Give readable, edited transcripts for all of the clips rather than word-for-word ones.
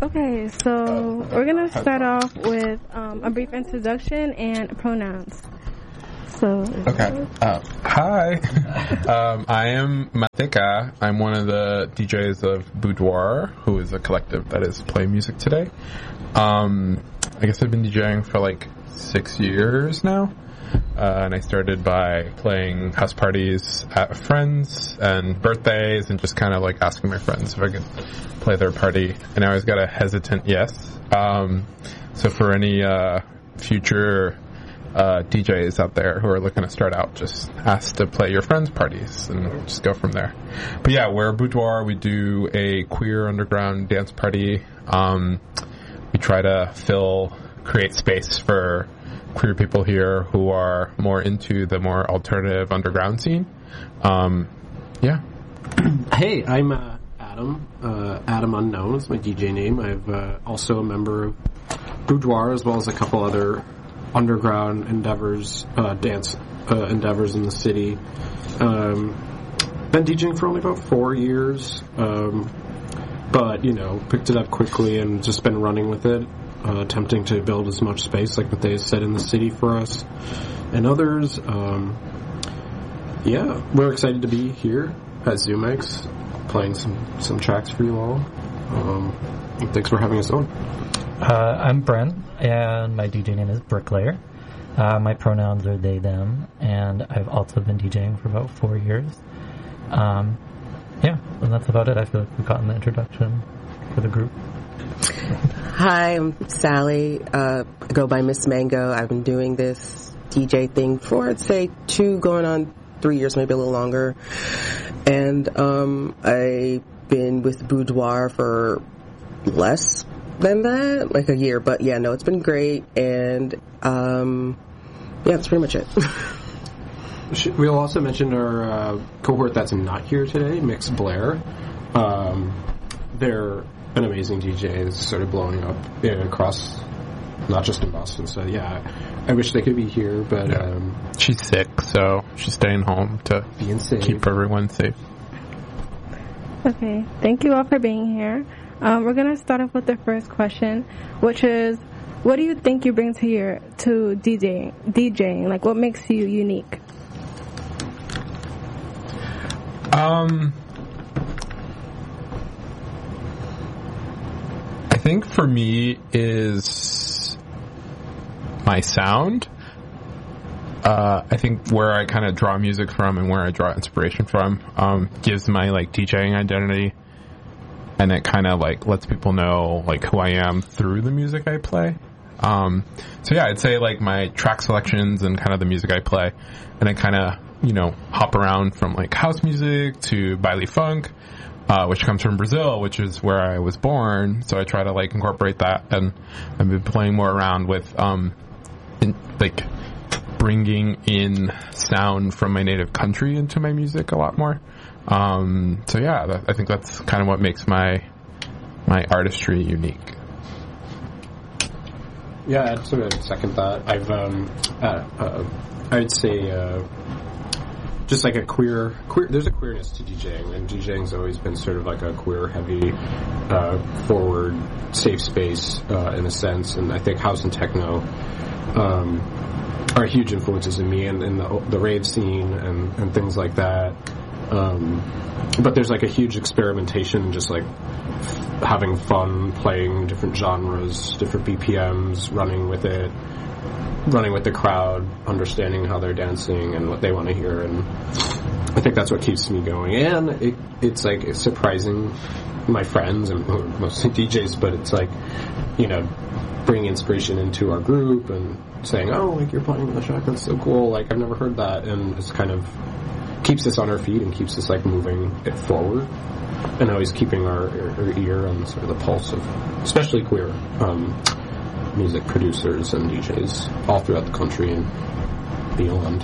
Okay, so we're going to start off with a brief introduction and pronouns. So, okay. Hi. I am Matika. I'm one of the DJs of Boudoir, who is a collective that is playing music today. I guess I've been DJing for like 6 years now. And I started by playing house parties at friends and birthdays and just kind of like asking my friends if I could play their party. And I always got a hesitant yes. So for any future DJs out there who are looking to start out, just ask to play your friends' parties and just go from there. But yeah, we're Boudoir. We do a queer underground dance party. We try to create space for queer people here who are more into the more alternative underground scene. Yeah. Hey, I'm Adam. Adam Unknown is my DJ name. I'm also a member of Boudoir as well as a couple other underground endeavors, dance endeavors in the city. Been DJing for only about 4 years, but, picked it up quickly and just been running with it. Attempting to build as much space like what they said in the city for us and others. We're excited to be here at ZoomX playing some tracks for you all. Thanks for having us on. I'm Brent, and my DJ name is Bricklayer. My pronouns are they, them, and I've also been DJing for about 4 years. And that's about it. I feel like we've gotten the introduction for the group. Hi, I'm Sally. I go by Miss Mango. I've been doing this DJ thing for, I'd say, 2 going on 3 years, maybe a little longer. And I've been with Boudoir for less than that, like a year. But yeah, no, it's been great. And that's pretty much it. We'll also mention our cohort that's not here today, Mix Blair. They're an amazing DJ is sort of blowing up across, not just in Boston. So yeah, I wish they could be here, but she's sick, so she's staying home to keep everyone safe. Okay, thank you all for being here. We're gonna start off with the first question, which is, what do you think you bring to DJing? Like, what makes you unique? I think for me is my sound. I think where I kind of draw music from and where I draw inspiration from gives my like DJing identity, and it kind of like lets people know like who I am through the music I play. So yeah, I'd say like my track selections and kind of the music I play, and I kind of hop around from like house music to baile funk. Which comes from Brazil, which is where I was born. So I try to like incorporate that, and I've been playing more around with bringing in sound from my native country into my music a lot more. So yeah, I think that's kind of what makes my artistry unique. Yeah, I'd sort of second that. I'd say. Just like a queer, there's a queerness to DJing, and DJing's always been sort of like a queer-heavy, forward, safe space in a sense. And I think house and techno are huge influences in me, and in the rave scene and things like that. But there's like a huge experimentation, just like having fun, playing different genres, different BPMs, running with the crowd, understanding how they're dancing and what they want to hear, and I think that's what keeps me going. And it's like it's surprising my friends and mostly DJs, but it's like bringing inspiration into our group and saying, "Oh, like you're playing the track, that's so cool! Like I've never heard that," and it's kind of keeps us on our feet and keeps us like moving it forward, and always keeping our ear on sort of the pulse of, especially queer. Music producers and DJs all throughout the country and beyond.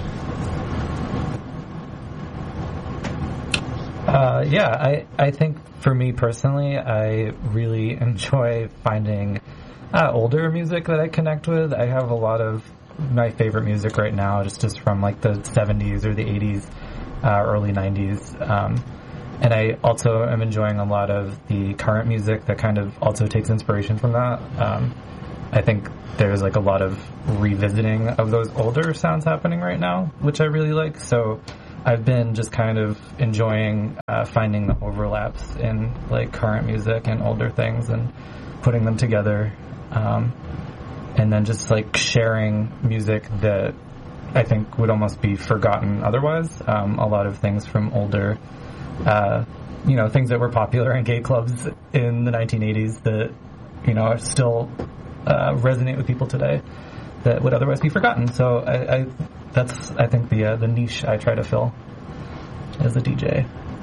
I think for me personally, I really enjoy finding older music that I connect with. I have a lot of my favorite music right now just from like the 70s or the 80s, early 90s. And I also am enjoying a lot of the current music that kind of also takes inspiration from that. I think there's like a lot of revisiting of those older sounds happening right now, which I really like. So I've been just kind of enjoying finding the overlaps in like current music and older things and putting them together. And then just like sharing music that I think would almost be forgotten otherwise. A lot of things from older, things that were popular in gay clubs in the 1980s that, are still resonate with people today that would otherwise be forgotten. So that's I think the niche I try to fill as a DJ.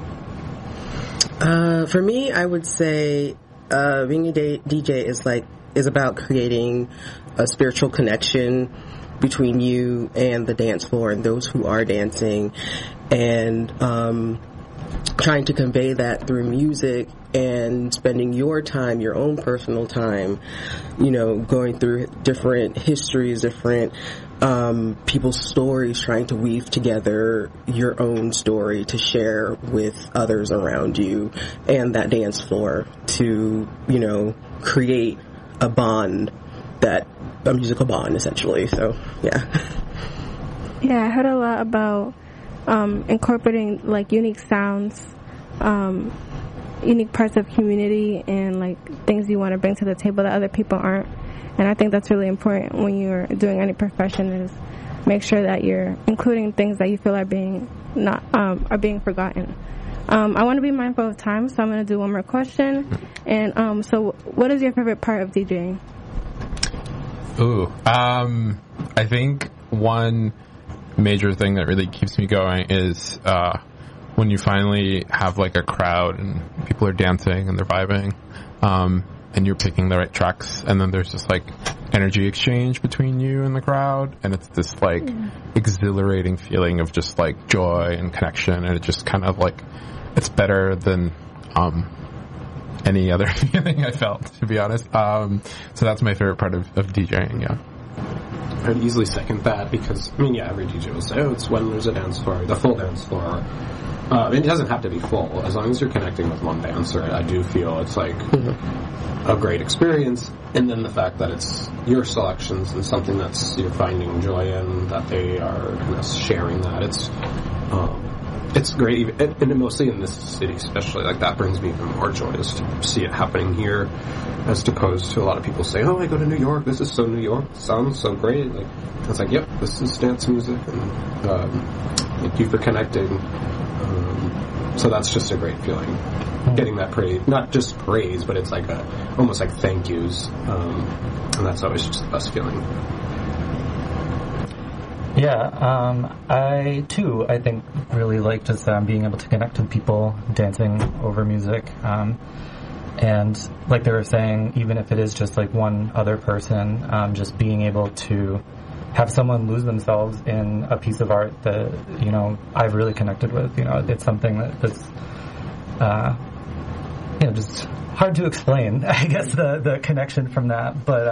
For me, I would say being a DJ is about creating a spiritual connection between you and the dance floor and those who are dancing, and trying to convey that through music and spending your time, your own personal time, going through different histories, different people's stories, trying to weave together your own story to share with others around you and that dance floor to, create a bond, a musical bond, essentially. So, yeah. Yeah, I heard a lot about incorporating like unique sounds, unique parts of community, and like things you want to bring to the table that other people aren't. And I think that's really important when you're doing any profession, is make sure that you're including things that you feel are being forgotten. I want to be mindful of time, so I'm going to do one more question. And so what is your favorite part of DJing? Ooh, I think one major thing that really keeps me going is when you finally have like a crowd and people are dancing and they're vibing, and you're picking the right tracks, and then there's just like energy exchange between you and the crowd, and it's this like exhilarating feeling of just like joy and connection, and it just kind of like, it's better than any other feeling I felt, to be honest. So that's my favorite part of DJing, yeah. I'd easily second that, because, every DJ will say, it's when there's a dance floor, the full dance floor. It doesn't have to be full. As long as you're connecting with one dancer, I do feel it's like a great experience. And then the fact that it's your selections and something that's you're finding joy in, that they are kind of sharing that. It's great, and mostly in this city especially, like that brings me even more joy, is to see it happening here, as opposed to a lot of people say, I go to New York, this is so New York, it sounds so great. Like, it's like, yep, this is dance music, and thank you for connecting. So that's just a great feeling, getting that praise, not just praise, but it's like almost like thank yous, and that's always just the best feeling. Yeah, I think really like just being able to connect with people dancing over music. And like they were saying, even if it is just like one other person, just being able to have someone lose themselves in a piece of art that, I've really connected with. It's something that's, just hard to explain, I guess, the connection from that. But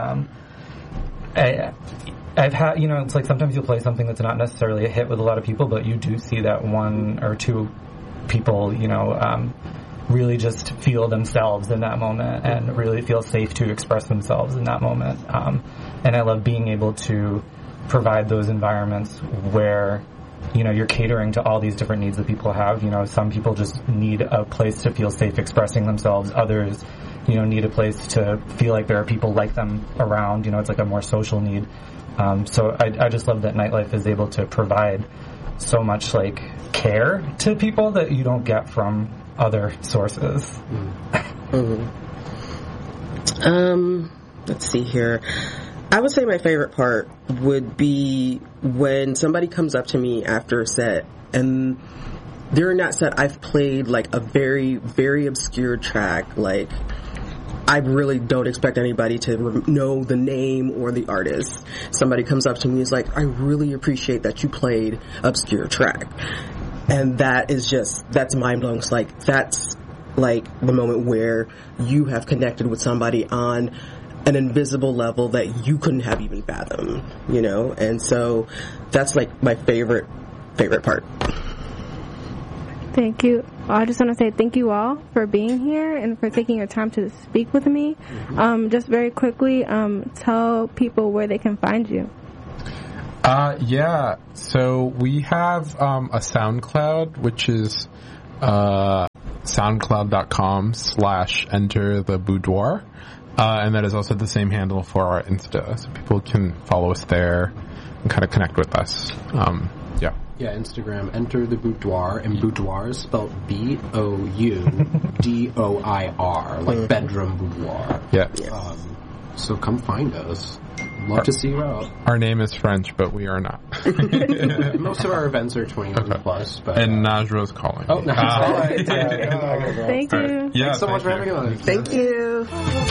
I've had, it's like sometimes you'll play something that's not necessarily a hit with a lot of people, but you do see that one or two people, really just feel themselves in that moment and really feel safe to express themselves in that moment. And I love being able to provide those environments where, you're catering to all these different needs that people have. Some people just need a place to feel safe expressing themselves. Others, need a place to feel like there are people like them around. It's like a more social need. So I just love that Nightlife is able to provide so much like care to people that you don't get from other sources. Let's see here. I would say my favorite part would be when somebody comes up to me after a set, and during that set I've played like a very, very obscure track. Like, I really don't expect anybody to know the name or the artist. Somebody comes up to me and is like, I really appreciate that you played obscure track. And that's mind-blowing. It's like, that's like the moment where you have connected with somebody on an invisible level that you couldn't have even fathomed, And so that's like my favorite part. Thank you. I just want to say thank you all for being here and for taking your time to speak with me. Just very quickly, tell people where they can find you. Yeah, so we have a SoundCloud, which is soundcloud.com/entertheboudoir. And that is also the same handle for our Insta, so people can follow us there and kind of connect with us. Yeah, Instagram, Enter the Boudoir, and boudoir is spelled BOUDOIR, like bedroom boudoir. Yeah. So come find us. Love to see you out. Our name is French, but we are not. Most of our events are 21 plus. But, and Najra's calling. Oh, Najra's calling. Thank you. Yeah, Thanks so much for having us. Thank you.